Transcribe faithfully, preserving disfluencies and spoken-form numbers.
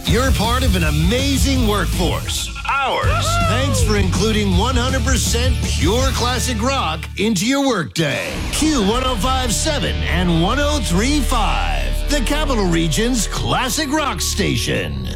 You're part of an amazing workforce. Ours. Thanks for including one hundred percent pure classic rock into your workday. Q one oh five point seven and one oh three point five, the Capital Region's classic rock station.